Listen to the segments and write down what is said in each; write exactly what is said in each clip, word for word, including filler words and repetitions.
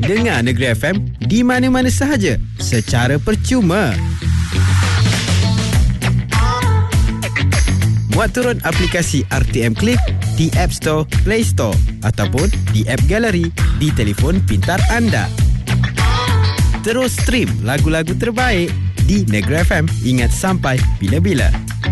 Dengar Negeri F M di mana-mana sahaja secara percuma. Muat turun aplikasi R T M Click di App Store, Play Store ataupun di App Gallery di telefon pintar anda. Terus stream lagu-lagu terbaik di Negeri F M. Ingat sampai bila-bila.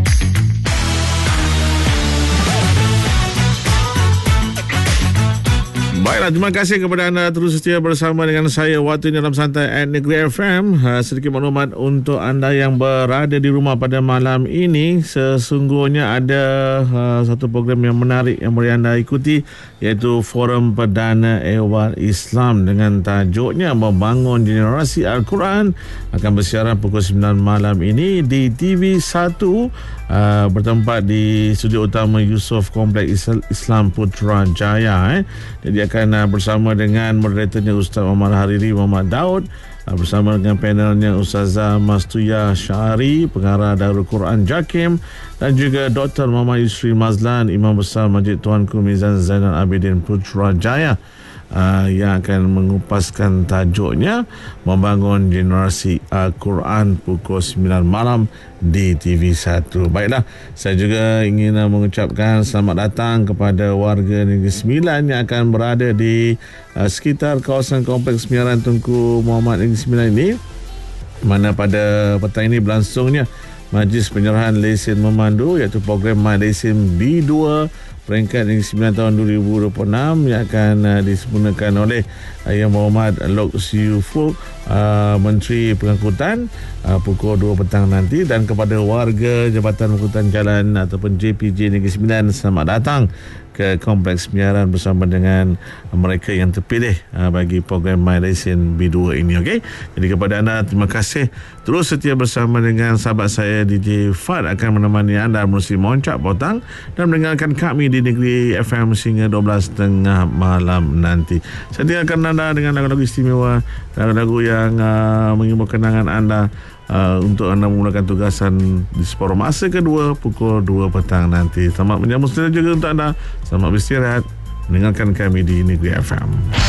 Baiklah, terima kasih kepada anda terus setia bersama dengan saya waktu ini dalam Santai at Negeri F M. Uh, sedikit maklumat untuk anda yang berada di rumah pada malam ini. Sesungguhnya ada uh, satu program yang menarik yang boleh anda ikuti, iaitu Forum Perdana Ehwal Islam dengan tajuknya Membangun Generasi Al-Quran. Akan bersiaran pukul sembilan malam ini di T V satu, uh, bertempat di studio utama Yusof Kompleks Islam Putrajaya. Eh. Jadi akan uh, bersama dengan moderatornya Ustaz Muhammad Hariri Muhammad Daud, uh, bersama dengan panelnya Ustazah Mastuya Syari, pengarah Darul Quran Jakim, dan juga Doktor Muhammad Yusri Mazlan, Imam Besar Masjid Tuanku Mizan Zainal Abidin Putrajaya, uh, yang akan mengupaskan tajuknya Membangun Generasi Al-Quran pukul sembilan malam di T V satu. Baiklah, saya juga ingin uh, mengucapkan selamat datang kepada warga Negeri Sembilan yang akan berada di uh, sekitar kawasan Kompleks Penyiaran Tunku Muhammad Negeri Sembilan ini, mana pada petang ini berlangsungnya Majlis Penyerahan Lesen Memandu, iaitu program My Lesen B dua peringkat Negeri Sembilan tahun dua ribu dua puluh enam, yang akan uh, disempurnakan oleh uh, Yang Berhormat Lok Siu Fuk, uh, Menteri Pengangkutan, uh, pukul dua petang nanti. Dan kepada warga Jabatan Pengangkutan Jalan ataupun J P J Negeri Sembilan, selamat datang ke Kompleks Penyiaran bersama dengan mereka yang terpilih uh, bagi program My Lesen B dua ini. Okey, jadi kepada anda terima kasih terus setia bersama dengan sahabat saya D J Fad akan menemani anda melalui Moncak Potang dan mendengarkan kami di Negeri F M sehingga dua belas tiga puluh malam nanti. Saya tinggalkan anda dengan lagu-lagu istimewa, lagu-lagu yang uh, menghibur kenangan anda uh, untuk anda memulakan tugasan di separuh masa kedua pukul dua petang nanti. Selamat menyambut setia juga untuk anda. Selamat beristirahat. Dengarkan kami di Negeri F M.